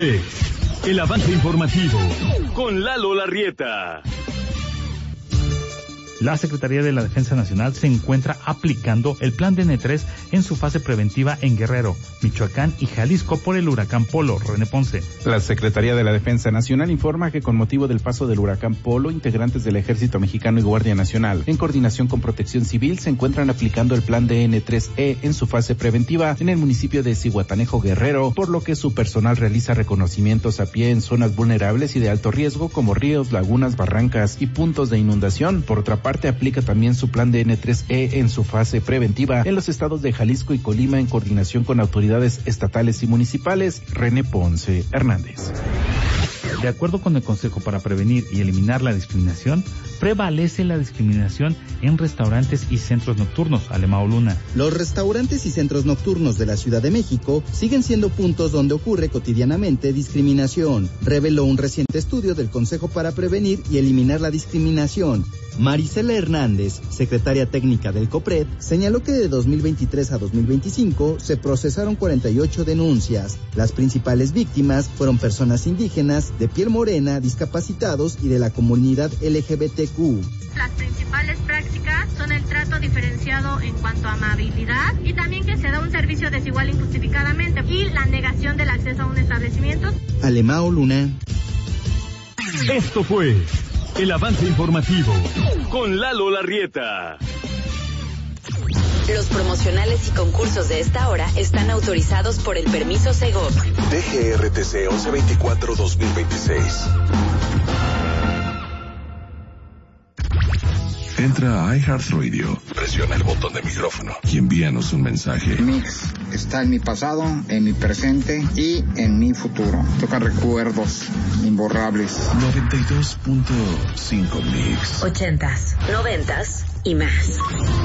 El avance informativo con Lalo Larrieta. La Secretaría de la Defensa Nacional se encuentra aplicando el plan DN3 en su fase preventiva en Guerrero, Michoacán y Jalisco por el huracán Polo. René Ponce. La Secretaría de la Defensa Nacional informa que con motivo del paso del huracán Polo, integrantes del Ejército Mexicano y Guardia Nacional, en coordinación con Protección Civil, se encuentran aplicando el plan DN3E en su fase preventiva en el municipio de Zihuatanejo, Guerrero, por lo que su personal realiza reconocimientos a pie en zonas vulnerables y de alto riesgo como ríos, lagunas, barrancas y puntos de inundación. Por otra parte, aplica también su plan DN3E en su fase preventiva en los estados de Jalisco y Colima en coordinación con autoridades estatales y municipales. René Ponce Hernández. De acuerdo con el Consejo para Prevenir y Eliminar la Discriminación, prevalece la discriminación en restaurantes y centros nocturnos. Alemão Luna. Los restaurantes y centros nocturnos de la Ciudad de México siguen siendo puntos donde ocurre cotidianamente discriminación, reveló un reciente estudio del Consejo para Prevenir y Eliminar la Discriminación. Marisela Hernández, secretaria técnica del COPRED, señaló que de 2023 a 2025 se procesaron 48 denuncias. Las principales víctimas fueron personas indígenas, de piel morena, discapacitados y de la comunidad LGBTQ. Las principales prácticas son el trato diferenciado en cuanto a amabilidad y también que se da un servicio desigual injustificadamente y la negación del acceso a un establecimiento. Alemão Luna. Esto fue el avance informativo con Lalo Larrieta. Los promocionales y concursos de esta hora están autorizados por el permiso Segov. DGRTC 1124-2026. Entra a iHeartRadio, presiona el botón de micrófono y envíanos un mensaje. Mix está en mi pasado, en mi presente y en mi futuro. Toca recuerdos imborrables. 92.5 Mix. 80s, 90s y más.